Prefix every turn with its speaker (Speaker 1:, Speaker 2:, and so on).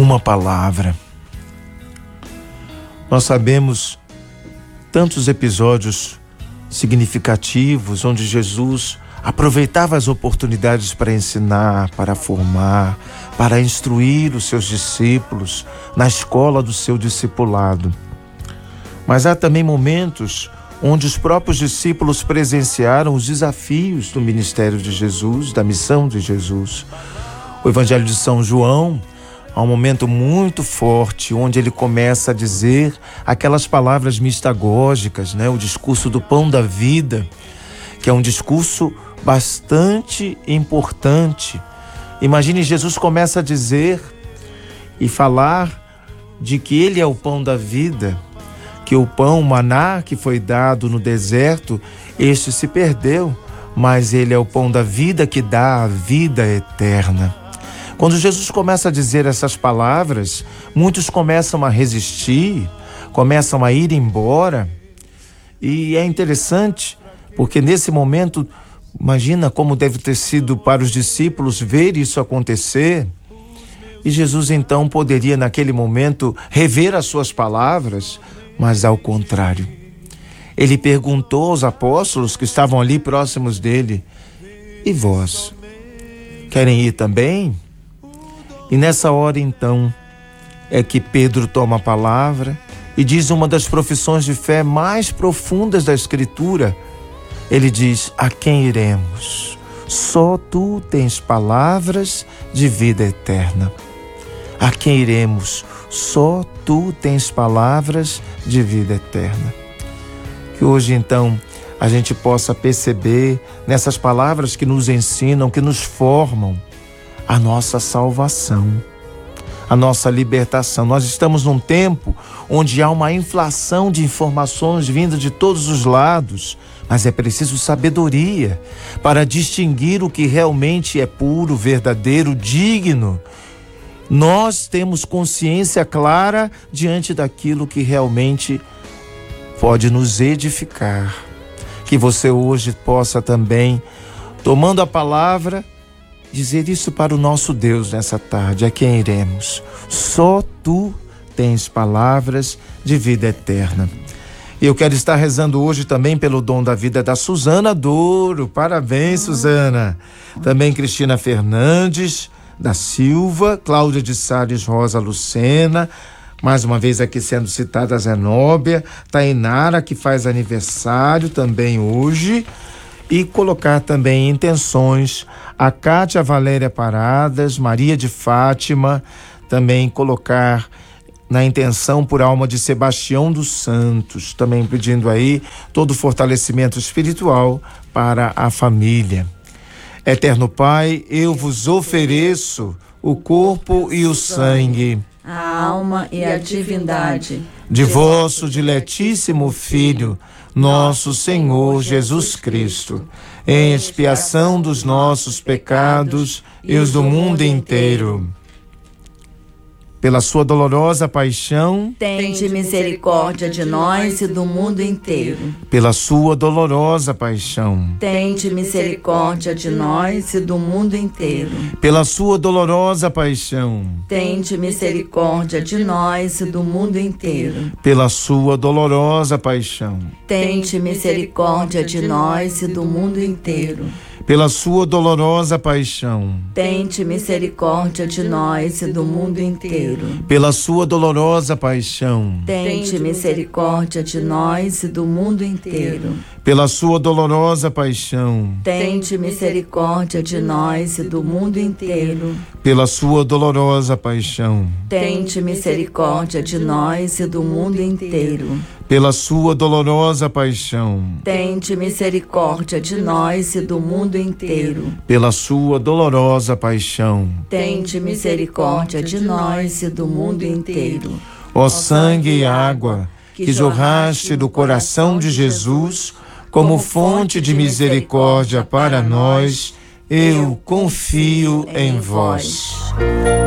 Speaker 1: uma palavra. Nós sabemos tantos episódios significativos onde Jesus aproveitava as oportunidades para ensinar, para formar, para instruir os seus discípulos na escola do seu discipulado. Mas há também momentos onde os próprios discípulos presenciaram os desafios do ministério de Jesus, da missão de Jesus. O Evangelho de São João há um momento muito forte onde ele começa a dizer aquelas palavras mistagógicas, o discurso do pão da vida, que é um discurso bastante importante. Imagine, Jesus começa a dizer e falar de que ele é o pão da vida, que o pão, o maná que foi dado no deserto, este se perdeu, mas ele é o pão da vida que dá a vida eterna. Quando Jesus começa a dizer essas palavras, muitos começam a resistir, começam a ir embora. E é interessante, porque nesse momento, imagina como deve ter sido para os discípulos ver isso acontecer. E Jesus então poderia naquele momento rever as suas palavras, mas ao contrário. Ele perguntou aos apóstolos que estavam ali próximos dele: e vós, querem ir também? E nessa hora então é que Pedro toma a palavra e diz uma das profissões de fé mais profundas da Escritura. Ele diz: a quem iremos? Só tu tens palavras de vida eterna. A quem iremos? Só tu tens palavras de vida eterna. Que hoje então a gente possa perceber nessas palavras que nos ensinam, que nos formam, a nossa salvação, a nossa libertação. Nós estamos num tempo onde há uma inflação de informações vindas de todos os lados, mas é preciso sabedoria para distinguir o que realmente é puro, verdadeiro, digno. Nós temos consciência clara diante daquilo que realmente pode nos edificar. Que você hoje possa também, tomando a palavra, dizer isso para o nosso Deus nessa tarde: a quem iremos? Só tu tens palavras de vida eterna. E eu quero estar rezando hoje também pelo dom da vida da Suzana Douro. Parabéns, Suzana. Também Cristina Fernandes da Silva, Cláudia de Salles Rosa Lucena, mais uma vez aqui sendo citada a Zenóbia, Tainara, que faz aniversário também hoje, e colocar também intenções a Cátia Valéria Paradas, Maria de Fátima, também colocar na intenção por alma de Sebastião dos Santos, também pedindo aí todo o fortalecimento espiritual para a família. Eterno Pai, eu vos ofereço o corpo e o sangue,
Speaker 2: a alma e a divindade
Speaker 1: de vosso diletíssimo Filho, nosso Senhor Jesus Cristo, em expiação dos nossos pecados e os do mundo inteiro. Pela sua dolorosa paixão,
Speaker 2: tende misericórdia de nós e do mundo inteiro.
Speaker 1: Pela sua dolorosa paixão,
Speaker 2: tende misericórdia de nós e do mundo inteiro.
Speaker 1: Pela sua dolorosa paixão,
Speaker 2: tende misericórdia de nós e do mundo inteiro.
Speaker 1: Pela sua dolorosa paixão,
Speaker 2: tende misericórdia de nós e do mundo inteiro.
Speaker 1: Pela sua dolorosa paixão,
Speaker 2: tende misericórdia de nós e do mundo inteiro.
Speaker 1: Pela sua dolorosa paixão,
Speaker 2: tende misericórdia de nós e do mundo inteiro.
Speaker 1: Pela sua dolorosa paixão,
Speaker 2: tende misericórdia de nós e do mundo inteiro.
Speaker 1: Pela sua dolorosa paixão,
Speaker 2: tende misericórdia de nós e do mundo inteiro.
Speaker 1: Pela sua dolorosa paixão,
Speaker 2: tende misericórdia de nós e do mundo inteiro.
Speaker 1: Pela sua dolorosa paixão,
Speaker 2: tende misericórdia de nós e do mundo inteiro.
Speaker 1: Ó sangue e água que jorraste do coração de Jesus como fonte de misericórdia para nós, eu confio em vós.